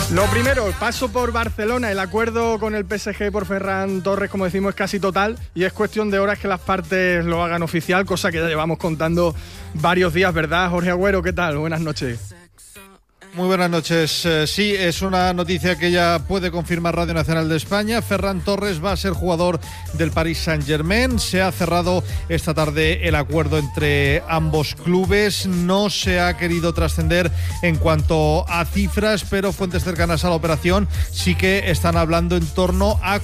Lo primero, paso por Barcelona. El acuerdo con el PSG por Ferran Torres, como decimos, es casi total y es cuestión de horas que las partes lo hagan oficial, cosa que ya llevamos contando varios días, ¿verdad? Jorge Agüero, ¿qué tal? Buenas noches. Muy buenas noches. Sí, es una noticia que ya puede confirmar Radio Nacional de España. Ferran Torres va a ser jugador del Paris Saint-Germain. Se ha cerrado esta tarde el acuerdo entre ambos clubes. No se ha querido trascender en cuanto a cifras, pero fuentes cercanas a la operación sí que están hablando en torno a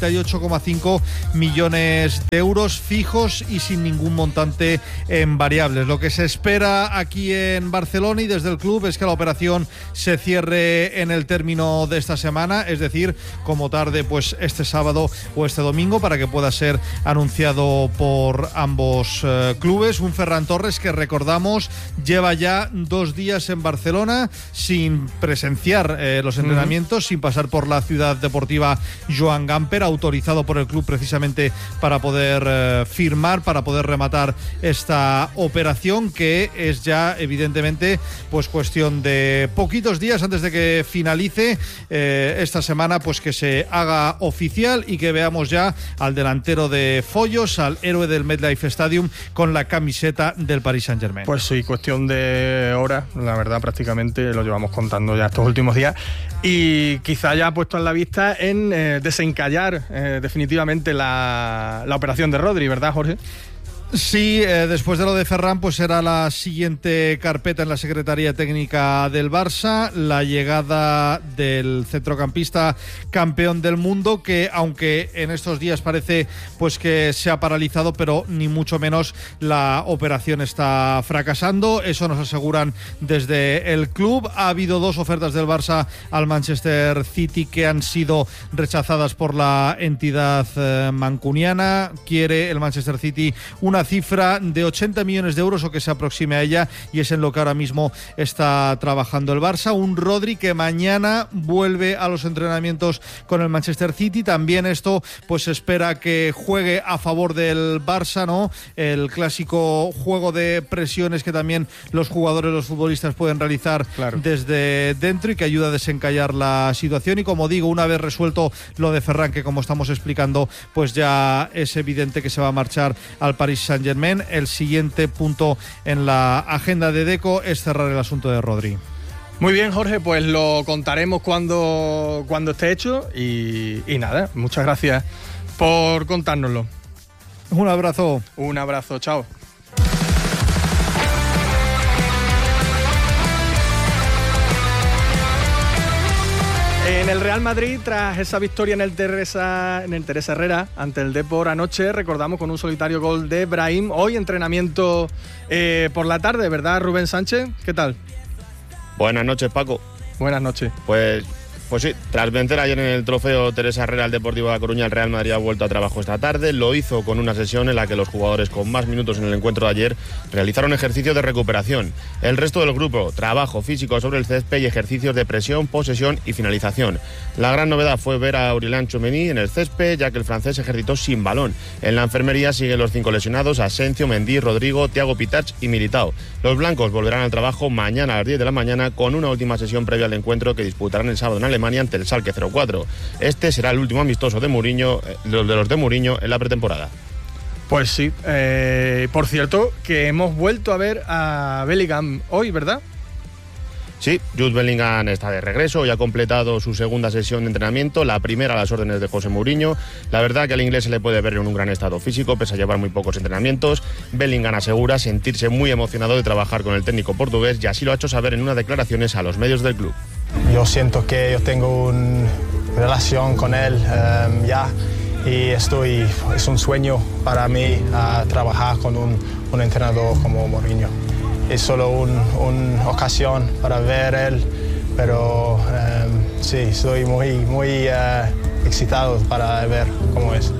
48,5 millones de euros fijos y sin ningún montante en variables. Lo que se espera aquí en Barcelona y desde el club es que la operación se cierre en el término de esta semana, es decir, como tarde pues este sábado o este domingo, para que pueda ser anunciado por ambos clubes. Un Ferran Torres que, recordamos, lleva ya 2 días en Barcelona sin presenciar los entrenamientos, sin pasar por la ciudad deportiva Joan Gamper, autorizado por el club precisamente para poder firmar, para poder rematar esta operación, que es ya evidentemente pues cuestión de poquitos días antes de que finalice esta semana, pues que se haga oficial y que veamos ya al delantero de Follos, al héroe del MetLife Stadium, con la camiseta del Paris Saint-Germain. Pues sí, cuestión de horas, la verdad, prácticamente lo llevamos contando ya estos últimos días y quizá ya ha puesto en la vista en desencallar definitivamente la operación de Rodri, ¿verdad, Jorge? Sí, después de lo de Ferran, pues era la siguiente carpeta en la Secretaría Técnica del Barça, la llegada del centrocampista campeón del mundo, que aunque en estos días parece pues que se ha paralizado, pero ni mucho menos la operación está fracasando. Eso nos aseguran desde el club. Ha habido 2 ofertas del Barça al Manchester City que han sido rechazadas por la entidad mancuniana. Quiere el Manchester City una cifra de 80 millones de euros o que se aproxime a ella, y es en lo que ahora mismo está trabajando el Barça. Un Rodri que mañana vuelve a los entrenamientos con el Manchester City. También esto pues espera que juegue a favor del Barça, ¿no? El clásico juego de presiones que también los jugadores, los futbolistas pueden realizar desde dentro y que ayuda a desencallar la situación. Y como digo, una vez resuelto lo de Ferran, que como estamos explicando pues ya es evidente que se va a marchar al Paris Saint-Germain, el siguiente punto en la agenda de Deco es cerrar el asunto de Rodri. Muy bien, Jorge, pues lo contaremos cuando esté hecho y nada, muchas gracias por contárnoslo. Un abrazo. Un abrazo, chao. En el Real Madrid, tras esa victoria en el Teresa Herrera ante el Depor anoche, recordamos con un solitario gol de Brahim. Hoy entrenamiento por la tarde, ¿verdad, Rubén Sánchez? ¿Qué tal? Buenas noches, Paco. Buenas noches. Pues sí, tras vencer ayer en el trofeo Teresa Herrera al Deportivo de La Coruña, el Real Madrid ha vuelto a trabajo esta tarde. Lo hizo con una sesión en la que los jugadores con más minutos en el encuentro de ayer realizaron ejercicio de recuperación. El resto del grupo, trabajo físico sobre el césped y ejercicios de presión, posesión y finalización. La gran novedad fue ver a Aurélien Tchouaméni en el césped, ya que el francés ejercitó sin balón. En la enfermería siguen los 5 lesionados: Asensio, Mendy, Rodrigo, Thiago Pitach y Militao. Los blancos volverán al trabajo mañana a las 10 de la mañana con una última sesión previa al encuentro que disputarán el sábado en Alemania ante el Schalke 04. Este será el último amistoso de Mourinho, de los de Mourinho en la pretemporada. Pues sí, por cierto, que hemos vuelto a ver a Bellingham hoy, ¿verdad? Sí, Jude Bellingham está de regreso y ha completado su segunda sesión de entrenamiento, la primera a las órdenes de José Mourinho. La verdad que al inglés se le puede ver en un gran estado físico, pese a llevar muy pocos entrenamientos. Bellingham asegura sentirse muy emocionado de trabajar con el técnico portugués y así lo ha hecho saber en unas declaraciones a los medios del club. Yo siento que yo tengo una relación con él ya, y es un sueño para mí trabajar con un entrenador como Mourinho. Es solo una ocasión para ver él, pero sí, estoy muy excitado para ver cómo es.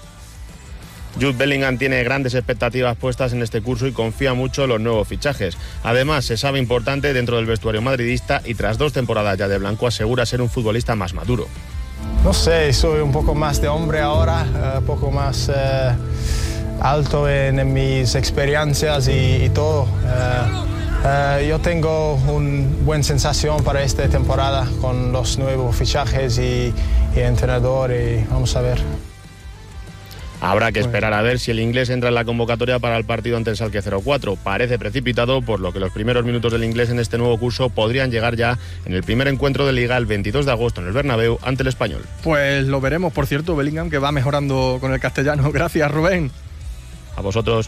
Jude Bellingham tiene grandes expectativas puestas en este curso y confía mucho en los nuevos fichajes. Además, se sabe importante dentro del vestuario madridista y tras 2 temporadas ya de blanco asegura ser un futbolista más maduro. No sé, soy un poco más de hombre ahora, un poco más alto en mis experiencias y todo. Yo tengo una buena sensación para esta temporada con los nuevos fichajes y entrenador, y vamos a ver. Habrá que esperar a ver si el inglés entra en la convocatoria para el partido ante el Schalke 04. Parece precipitado, por lo que los primeros minutos del inglés en este nuevo curso podrían llegar ya en el primer encuentro de Liga el 22 de agosto en el Bernabéu ante el Español. Pues lo veremos. Por cierto, Bellingham, que va mejorando con el castellano. Gracias, Rubén. A vosotros.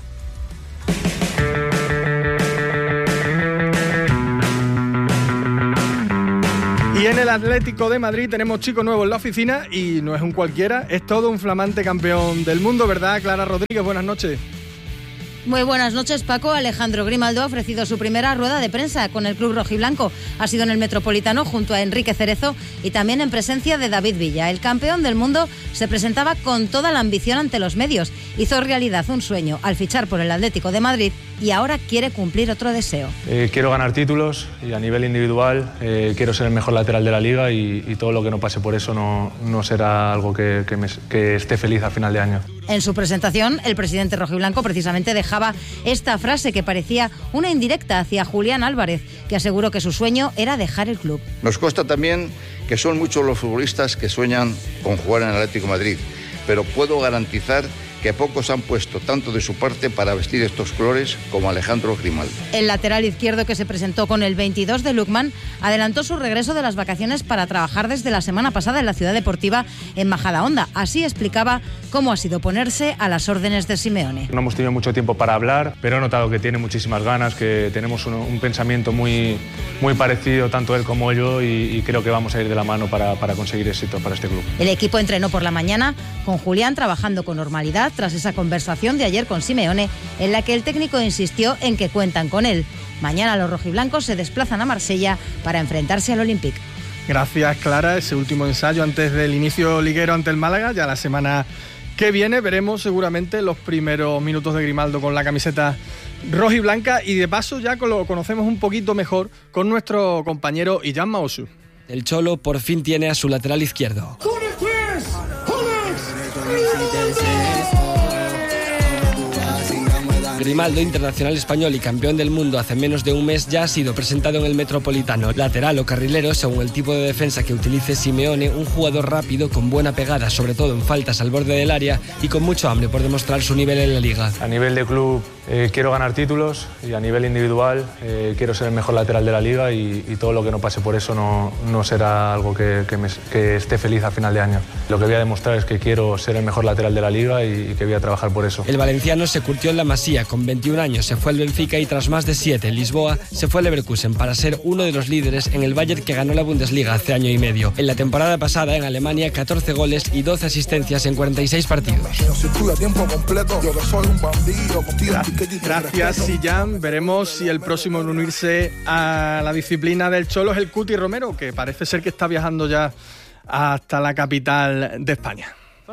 Y en el Atlético de Madrid tenemos chico nuevo en la oficina y no es un cualquiera, es todo un flamante campeón del mundo, ¿verdad, Clara Rodríguez? Buenas noches. Muy buenas noches, Paco. Alejandro Grimaldo ha ofrecido su primera rueda de prensa con el club rojiblanco. Ha sido en el Metropolitano junto a Enrique Cerezo y también en presencia de David Villa. El campeón del mundo se presentaba con toda la ambición ante los medios. Hizo realidad un sueño al fichar por el Atlético de Madrid y ahora quiere cumplir otro deseo. Quiero ganar títulos y a nivel individual quiero ser el mejor lateral de la liga y todo lo que no pase por eso no será algo que esté feliz a final de año. En su presentación, el presidente rojiblanco precisamente dejaba esta frase que parecía una indirecta hacia Julián Álvarez, que aseguró que su sueño era dejar el club. Nos consta también que son muchos los futbolistas que sueñan con jugar en el Atlético de Madrid, pero puedo garantizar que pocos han puesto tanto de su parte para vestir estos colores como Alejandro Grimaldo. El lateral izquierdo, que se presentó con el 22 de Lukman, adelantó su regreso de las vacaciones para trabajar desde la semana pasada en la ciudad deportiva en Majadahonda. Así explicaba cómo ha sido ponerse a las órdenes de Simeone. No hemos tenido mucho tiempo para hablar, pero he notado que tiene muchísimas ganas, que tenemos un pensamiento muy parecido, tanto él como yo, y creo que vamos a ir de la mano para conseguir éxito para este club. El equipo entrenó por la mañana con Julián trabajando con normalidad tras esa conversación de ayer con Simeone, en la que el técnico insistió en que cuentan con él. Mañana los rojiblancos se desplazan a Marsella para enfrentarse al Olympique. Gracias, Clara. Ese último ensayo antes del inicio liguero ante el Málaga. Ya la semana que viene veremos seguramente los primeros minutos de Grimaldo con la camiseta rojiblanca, y de paso ya lo conocemos un poquito mejor con nuestro compañero Illan Maosu. El Cholo por fin tiene a su lateral izquierdo. Grimaldo, internacional español y campeón del mundo hace menos de un mes, ya ha sido presentado en el Metropolitano. Lateral o carrilero, según el tipo de defensa que utilice Simeone, un jugador rápido, con buena pegada, sobre todo en faltas al borde del área, y con mucho hambre por demostrar su nivel en la Liga. A nivel de club quiero ganar títulos, y a nivel individual quiero ser el mejor lateral de la Liga, y todo lo que no pase por eso no será algo que esté feliz a final de año. Lo que voy a demostrar es que quiero ser el mejor lateral de la Liga y que voy a trabajar por eso. El valenciano se curtió en la Masía. Con 21 años se fue al Benfica y tras más de 7 en Lisboa se fue al Leverkusen para ser uno de los líderes en el Bayern, que ganó la Bundesliga hace año y medio. En la temporada pasada en Alemania, 14 goles y 12 asistencias en 46 partidos. Gracias, Illan. Veremos si el próximo en unirse a la disciplina del Cholo es el Cuti Romero, que parece ser que está viajando ya hasta la capital de España.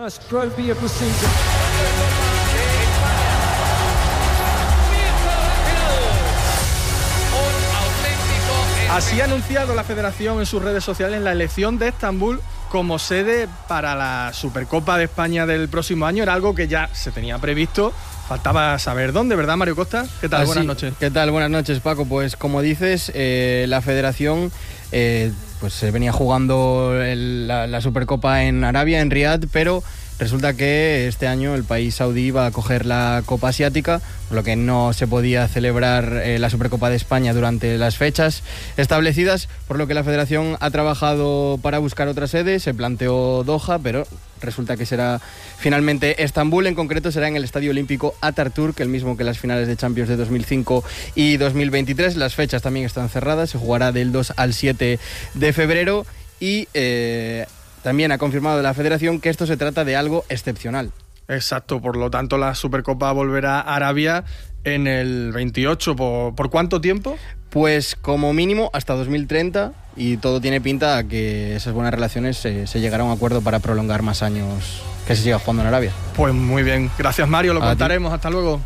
Así ha anunciado la Federación en sus redes sociales la elección de Estambul como sede para la Supercopa de España del próximo año. Era algo que ya se tenía previsto, faltaba saber dónde, ¿verdad, Mario Costa? ¿Qué tal? Buenas noches. ¿Qué tal? Buenas noches, Paco. Pues como dices, la Federación pues se venía jugando la Supercopa en Arabia, en Riad, pero resulta que este año el país saudí iba a coger la Copa Asiática, por lo que no se podía celebrar la Supercopa de España durante las fechas establecidas, por lo que la Federación ha trabajado para buscar otra sede. Se planteó Doha, pero resulta que será finalmente Estambul. En concreto será en el Estadio Olímpico Atatürk, el mismo que las finales de Champions de 2005 y 2023. Las fechas también están cerradas, se jugará del 2 al 7 de febrero y también ha confirmado la Federación que esto se trata de algo excepcional. Exacto, por lo tanto la Supercopa volverá a Arabia en el 28. ¿Por cuánto tiempo? Pues como mínimo hasta 2030, y todo tiene pinta a que esas buenas relaciones se llegará a un acuerdo para prolongar más años que se siga jugando en Arabia. Pues muy bien, gracias Mario, lo contaremos, hasta luego.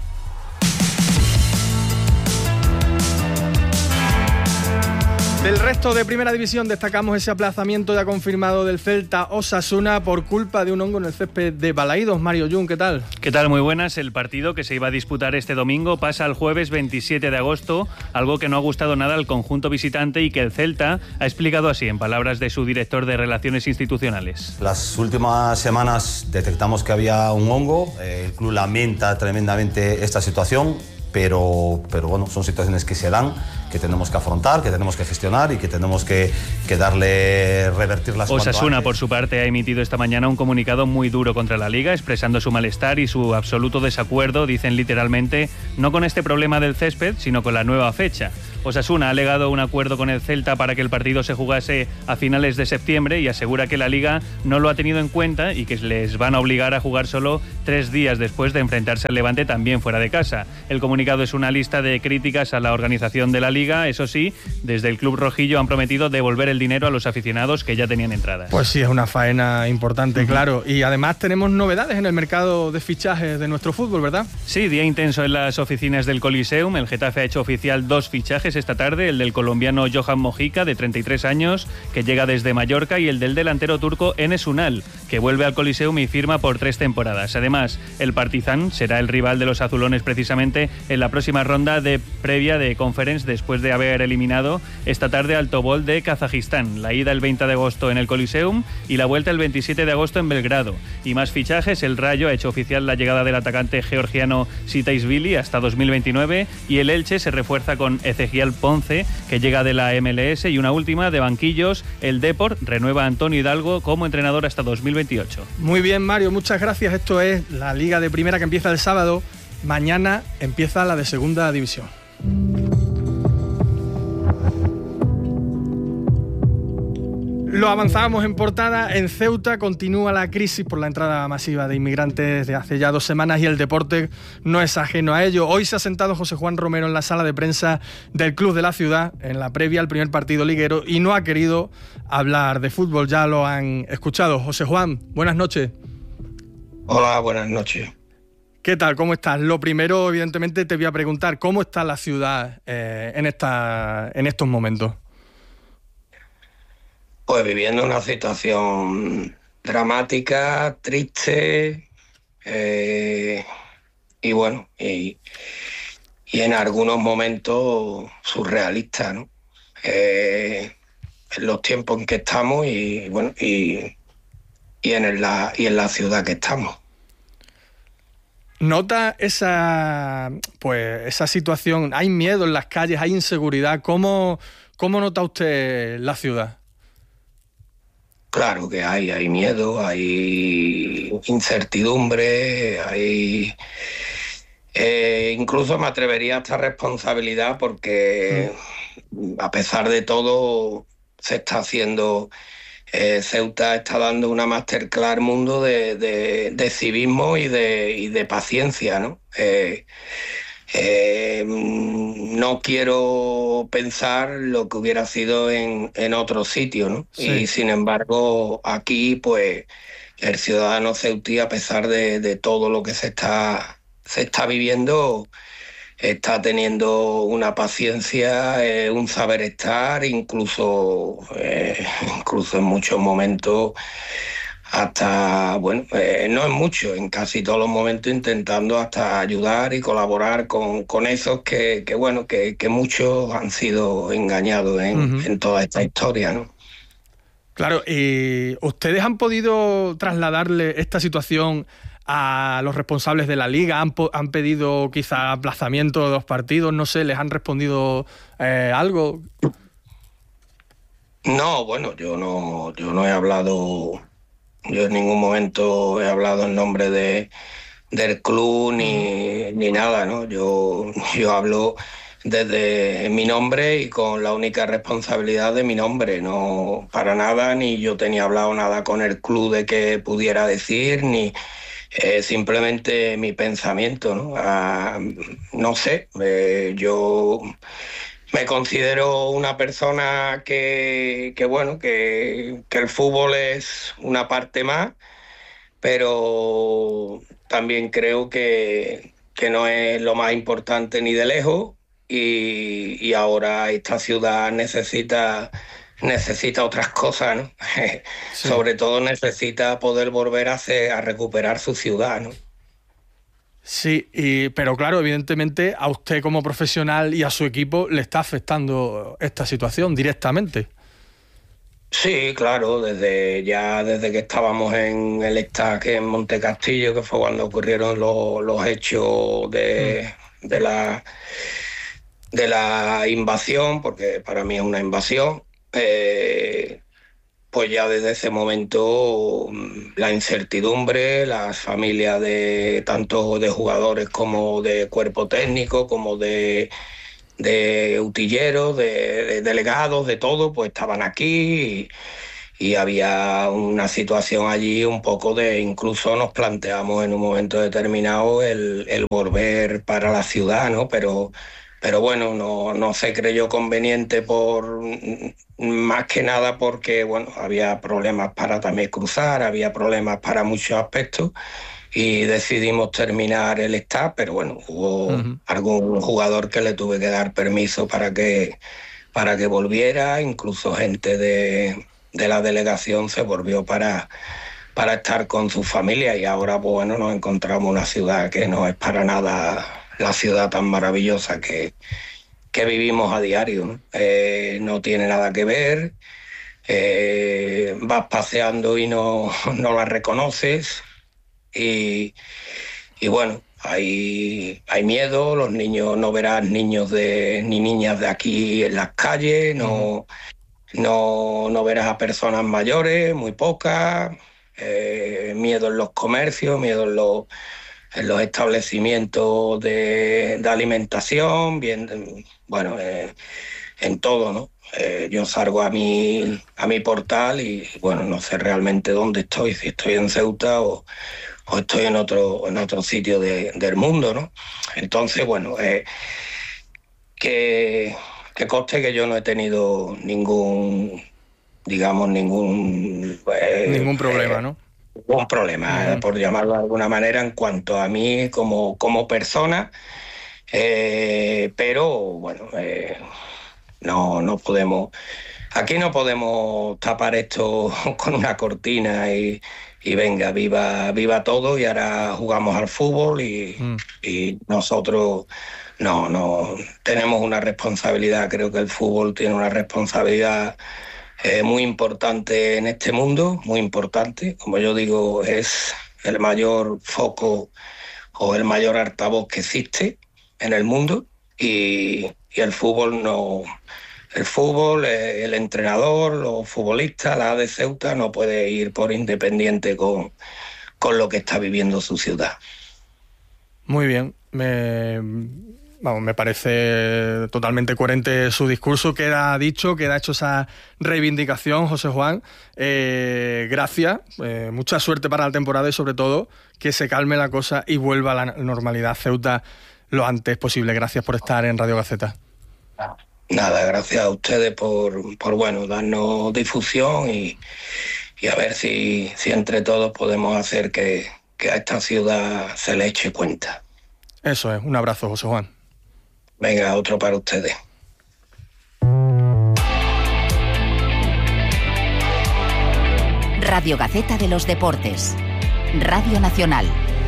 Del resto de Primera División destacamos ese aplazamiento ya confirmado del Celta Osasuna por culpa de un hongo en el césped de Balaídos. Mario Jun, ¿qué tal? ¿Qué tal? Muy buenas. El partido que se iba a disputar este domingo pasa al jueves 27 de agosto, algo que no ha gustado nada al conjunto visitante y que el Celta ha explicado así en palabras de su director de Relaciones Institucionales. Las últimas semanas detectamos que había un hongo, el club lamenta tremendamente esta situación, pero bueno, son situaciones que se dan, que tenemos que afrontar, que tenemos que gestionar y que tenemos que revertirlas. Osasuna, por su parte, ha emitido esta mañana un comunicado muy duro contra la Liga, expresando su malestar y su absoluto desacuerdo, dicen literalmente, no con este problema del césped, sino con la nueva fecha. Osasuna ha alegado un acuerdo con el Celta para que el partido se jugase a finales de septiembre y asegura que la Liga no lo ha tenido en cuenta y que les van a obligar a jugar solo 3 días después de enfrentarse al Levante también fuera de casa. El comunicado es una lista de críticas a la organización de la Liga. Eso sí, desde el club rojillo han prometido devolver el dinero a los aficionados que ya tenían entradas. Pues sí, es una faena importante, claro. Y además tenemos novedades en el mercado de fichajes de nuestro fútbol, ¿verdad? Sí, día intenso en las oficinas del Coliseum. El Getafe ha hecho oficial 2 fichajes esta tarde, el del colombiano Johan Mojica, de 33 años, que llega desde Mallorca, y el del delantero turco Enes Unal, que vuelve al Coliseum y firma por 3 temporadas. Además, el Partizan será el rival de los azulones precisamente en la próxima ronda de previa de Conference, después de haber eliminado esta tarde al Tobol de Kazajistán. La ida el 20 de agosto en el Coliseum y la vuelta el 27 de agosto en Belgrado. Y más fichajes, el Rayo ha hecho oficial la llegada del atacante georgiano Sitaishvili hasta 2029 y el Elche se refuerza con Ezequiel Ponce, que llega de la MLS, y una última de banquillos, el Depor renueva a Antonio Hidalgo como entrenador hasta 2028. Muy bien, Mario, muchas gracias. Esto es la Liga de Primera, que empieza el sábado. Mañana empieza la de Segunda División. Lo avanzábamos en portada. En Ceuta continúa la crisis por la entrada masiva de inmigrantes de hace ya 2 semanas y el deporte no es ajeno a ello. Hoy se ha sentado José Juan Romero en la sala de prensa del club de la ciudad en la previa al primer partido liguero y no ha querido hablar de fútbol. Ya lo han escuchado. José Juan, buenas noches. Hola, buenas noches. ¿Qué tal? ¿Cómo estás? Lo primero, evidentemente, te voy a preguntar, ¿cómo está la ciudad en estos momentos? Pues viviendo una situación dramática, triste, y bueno, y en algunos momentos surrealista, ¿no? En los tiempos en que estamos y bueno, y en la ciudad que estamos. ¿Nota esa situación? ¿Hay miedo en las calles? ¿Hay inseguridad? ¿Cómo nota usted la ciudad? Claro que hay miedo, hay incertidumbre, hay... incluso me atrevería a esta responsabilidad porque a pesar de todo se está haciendo... Ceuta está dando una masterclass al mundo de civismo y de paciencia, ¿no? No quiero pensar lo que hubiera sido en otro sitio, ¿no? Sí. Y sin embargo, aquí, pues, el ciudadano ceutí, a pesar de todo lo que se está viviendo, está teniendo una paciencia, un saber estar, incluso en muchos momentos, hasta, bueno, no en muchos, en casi todos los momentos intentando hasta ayudar y colaborar con esos que muchos han sido engañados en toda esta historia, ¿no? Claro, ¿y ustedes han podido trasladarle esta situación a los responsables de la Liga? ¿Han pedido quizá aplazamiento de los partidos? No sé, ¿les han respondido algo? No, bueno, yo no he hablado, yo en ningún momento he hablado en nombre del club ni nada, ¿no? Yo hablo desde mi nombre y con la única responsabilidad de mi nombre, no para nada, ni yo tenía hablado nada con el club de que pudiera decir, ni... simplemente mi pensamiento, ¿no? No sé, yo me considero una persona que el fútbol es una parte más, pero también creo que no es lo más importante ni de lejos, y ahora esta ciudad necesita otras cosas, ¿no? Sí. Sobre todo necesita poder volver a recuperar su ciudad, ¿no? Sí, pero claro, evidentemente a usted como profesional y a su equipo le está afectando esta situación directamente. Sí, claro, desde que estábamos en el estaque en Montecastillo, que fue cuando ocurrieron los hechos de la invasión, porque para mí es una invasión, pues ya desde ese momento la incertidumbre, las familias tanto de jugadores como de cuerpo técnico, como de utilleros, de delegados, de todo, pues estaban aquí y había una situación allí un poco incluso nos planteamos en un momento determinado el volver para la ciudad, ¿no? Pero bueno, no se creyó conveniente más que nada porque, bueno, había problemas para también cruzar, había problemas para muchos aspectos y decidimos terminar el staff, pero bueno, hubo algún jugador que le tuve que dar permiso para que volviera, incluso gente de la delegación se volvió para estar con su familia y ahora, pues bueno, nos encontramos una ciudad que no es para nada la ciudad tan maravillosa que vivimos a diario, ¿no? No tiene nada que ver, vas paseando y no la reconoces y bueno, hay miedo, los niños, no verás niños ni niñas de aquí en las calles, no verás a personas mayores, muy pocas, miedo en los comercios, miedo en los establecimientos de alimentación, bien, bueno, en todo, ¿no? Yo salgo a mi portal y, bueno, no sé realmente dónde estoy, si estoy en Ceuta o estoy en otro sitio del mundo, ¿no? Entonces, bueno, que conste que yo no he tenido ningún problema, ¿no? Un problema, por llamarlo de alguna manera, en cuanto a mí como persona, pero bueno, no podemos, aquí no podemos tapar esto con una cortina y venga, viva todo y ahora jugamos al fútbol y nosotros no tenemos una responsabilidad, creo que el fútbol tiene una responsabilidad muy importante en este mundo, muy importante. Como yo digo, es el mayor foco o el mayor altavoz que existe en el mundo y el fútbol no. El fútbol, el entrenador, los futbolistas, la de Ceuta no puede ir por independiente con lo que está viviendo su ciudad. Muy bien. Me parece totalmente coherente su discurso. Queda dicho, queda hecho esa reivindicación, José Juan. Gracias, mucha suerte para la temporada y sobre todo que se calme la cosa y vuelva a la normalidad Ceuta lo antes posible. Gracias por estar en Radio Gaceta. Nada, gracias a ustedes por bueno, darnos difusión y a ver si entre todos podemos hacer que a esta ciudad se le eche cuenta. Eso es, un abrazo, José Juan. Venga, otro para ustedes. Radio Gaceta de los Deportes. Radio Nacional.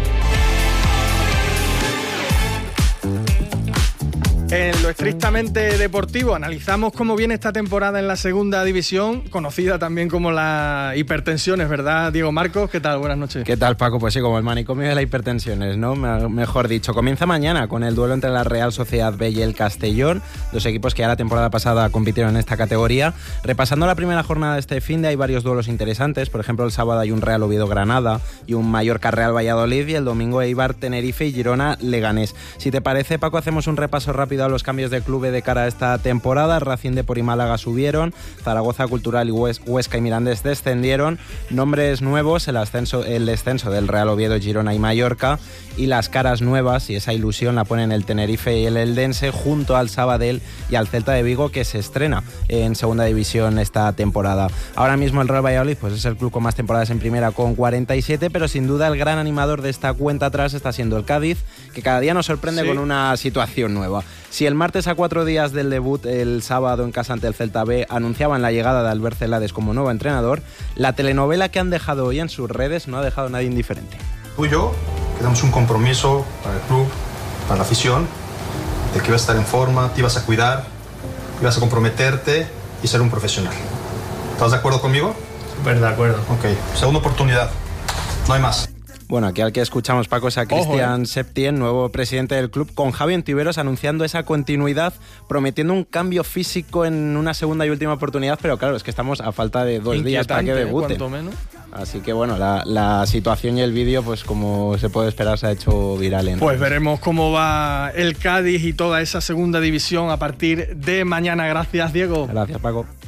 En lo estrictamente deportivo analizamos cómo viene esta temporada en la segunda división, conocida también como la hipertensión, ¿es verdad, Diego Marcos? ¿Qué tal? Buenas noches. ¿Qué tal, Paco? Pues sí, como el manicomio de la hipertensión, ¿no? Mejor dicho. Comienza mañana con el duelo entre la Real Sociedad B y el Castellón, dos equipos que ya la temporada pasada compitieron en esta categoría. Repasando la primera jornada de este finde hay varios duelos interesantes. Por ejemplo, el sábado hay un Real Oviedo-Granada y un Mallorca-Real Valladolid y el domingo Eibar-Tenerife y Girona-Leganés. Si te parece, Paco, hacemos un repaso rápido a los cambios de club de cara a esta temporada. Racing, Depor y Málaga subieron, Zaragoza, Cultural y Huesca y Mirandés descendieron. Nombres nuevos, el descenso del Real Oviedo, Girona y Mallorca, y las caras nuevas, y esa ilusión la ponen el Tenerife y el Eldense junto al Sabadell y al Celta de Vigo, que se estrena en segunda división esta temporada. Ahora mismo el Real Valladolid pues es el club con más temporadas en primera con 47, pero sin duda el gran animador de esta cuenta atrás está siendo el Cádiz, que cada día nos sorprende con una situación nueva. Si el martes, a 4 días del debut, el sábado en casa ante el Celta B, anunciaban la llegada de Albert Celades como nuevo entrenador, la telenovela que han dejado hoy en sus redes no ha dejado a nadie indiferente. Tú y yo quedamos un compromiso para el club, para la afición, de que ibas a estar en forma, te ibas a cuidar, ibas a comprometerte y ser un profesional. ¿Estás de acuerdo conmigo? Súper de acuerdo. Ok, segunda oportunidad, no hay más. Bueno, aquí al que escuchamos, Paco, es a Cristian Septien, nuevo presidente del club, con Javi Ontiveros anunciando esa continuidad, prometiendo un cambio físico en una segunda y última oportunidad, pero claro, es que estamos a falta de 2 días para que debute. Cuanto menos. Así que bueno, la situación y el vídeo, pues como se puede esperar, se ha hecho viral. Pues veremos cómo va el Cádiz y toda esa segunda división a partir de mañana. Gracias, Diego. Gracias, Paco.